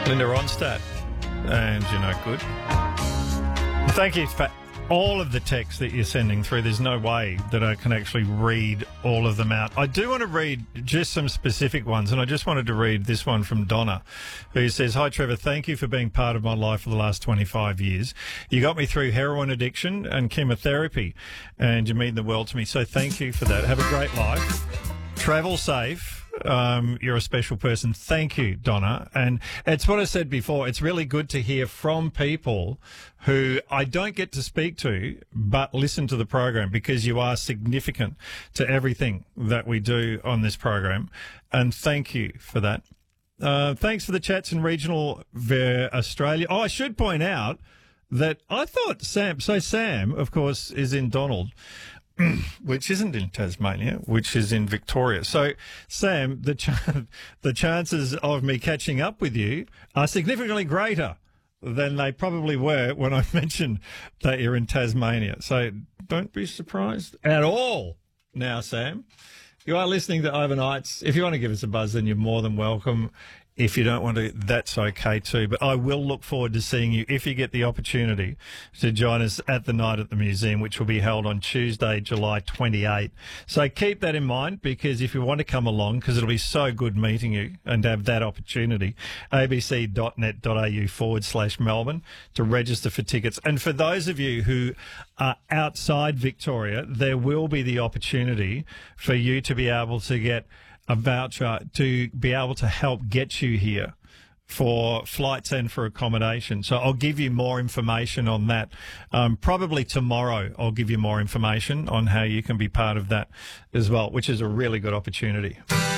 Linda Ronstadt, and you're no good. Thank you for all of the texts that you're sending through. There's no way that I can actually read all of them out. I do want to read just some specific ones, and I just wanted to read this one from Donna, who says, "Hi, Trevor. Thank you for being part of my life for the last 25 years. You got me through heroin addiction and chemotherapy, and you mean the world to me. So thank you for that. Have a great life. Travel safe. You're a special person." Thank you, Donna. And it's what I said before. It's really good to hear from people who I don't get to speak to, but listen to the program, because you are significant to everything that we do on this program. And thank you for that. Thanks for the chats in regional Australia. Oh, I should point out that I thought Sam, of course, is in Donald, which isn't in Tasmania, which is in Victoria. So, Sam, the chances of me catching up with you are significantly greater than they probably were when I mentioned that you're in Tasmania. So don't be surprised at all now, Sam. You are listening to Overnights. If you want to give us a buzz, then you're more than welcome. If you don't want to, that's okay too. But I will look forward to seeing you if you get the opportunity to join us at the Night at the Museum, which will be held on Tuesday, July 28th. So keep that in mind, because if you want to come along, because it'll be so good meeting you and have that opportunity, abc.net.au/Melbourne to register for tickets. And for those of you who are outside Victoria, there will be the opportunity for you to be able to get a voucher to be able to help get you here for flights and for accommodation. So I'll give you more information on that. Probably tomorrow I'll give you more information on how you can be part of that as well, which is a really good opportunity.